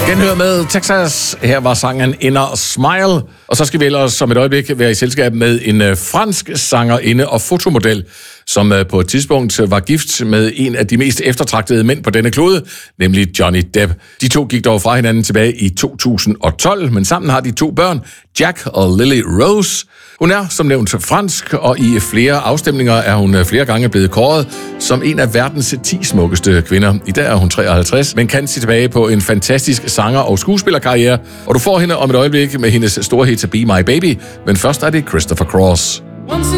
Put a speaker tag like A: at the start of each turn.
A: Genhør med Texas. Her var sangen Inner Smile. Og så skal vi ellers som et øjeblik være i selskab med en fransk sangerinde og fotomodel, som på et tidspunkt var gift med en af de mest eftertragtede mænd på denne klode, nemlig Johnny Depp. De to gik dog fra hinanden tilbage i 2012, men sammen har de 2 børn, Jack og Lily Rose. Hun er som nævnt fransk, og i flere afstemninger er hun flere gange blevet kåret som en af verdens 10 smukkeste kvinder. I dag er hun 53, men kan se tilbage på en fantastisk sanger- og skuespillerkarriere, og du får hende om et øjeblik med hendes store hit Be My Baby, men først er det Christopher Cross.
B: Once